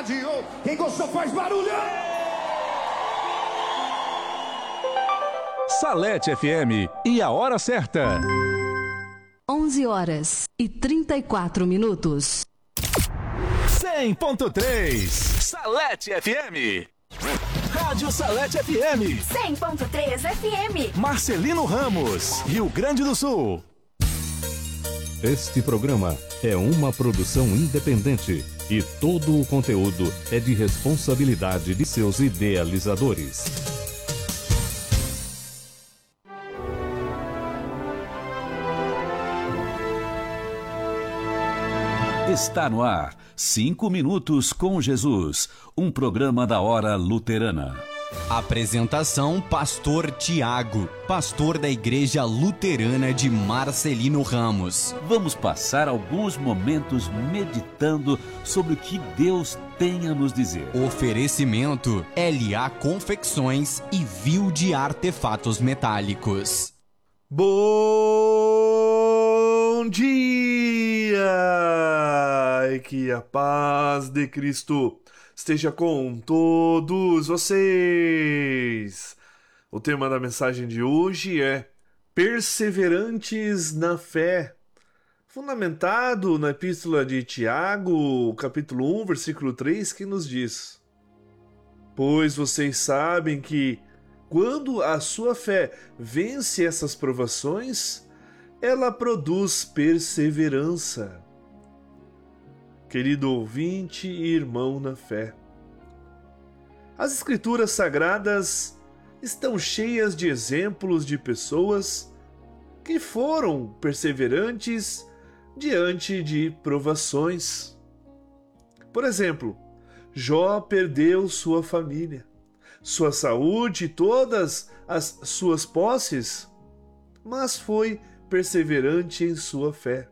Quem gostou faz barulho! Salete FM e a hora certa. 11h34. 100.3 Salete FM. Rádio Salete FM. 100.3 FM. Marcelino Ramos, Rio Grande do Sul. Este programa é uma produção independente e todo o conteúdo é de responsabilidade de seus idealizadores. Está no ar 5 minutos com Jesus, um programa da Hora Luterana. Apresentação: Pastor Tiago, pastor da Igreja Luterana de Marcelino Ramos. Vamos passar alguns momentos meditando sobre o que Deus tem a nos dizer. Oferecimento: LA Confecções e Vil de Artefatos Metálicos. Bom dia! E que a paz de Cristo esteja com todos vocês. O tema da mensagem de hoje é Perseverantes na Fé, fundamentado na epístola de Tiago, capítulo 1, versículo 3, que nos diz: Pois vocês sabem que, quando a sua fé vence essas provações, ela produz perseverança. Querido ouvinte e irmão na fé, as Escrituras Sagradas estão cheias de exemplos de pessoas que foram perseverantes diante de provações. Por exemplo, Jó perdeu sua família, sua saúde e todas as suas posses, mas foi perseverante em sua fé.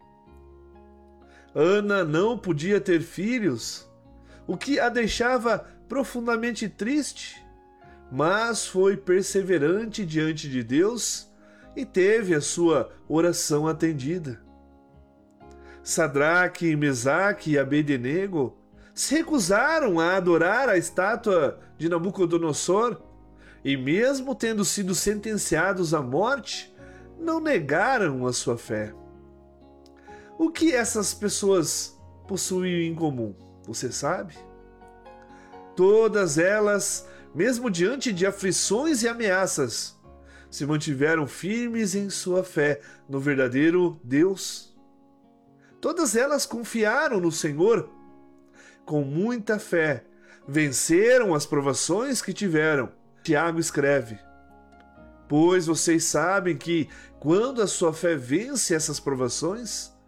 Ana não podia ter filhos, o que a deixava profundamente triste, mas foi perseverante diante de Deus e teve a sua oração atendida. Sadraque, Mesaque e Abednego se recusaram a adorar a estátua de Nabucodonosor e, mesmo tendo sido sentenciados à morte, não negaram a sua fé. O que essas pessoas possuíam em comum? Você sabe? Todas elas, mesmo diante de aflições e ameaças, se mantiveram firmes em sua fé no verdadeiro Deus. Todas elas confiaram no Senhor. Com muita fé, venceram as provações que tiveram. Tiago escreve: Pois vocês sabem que, quando a sua fé vence essas provações,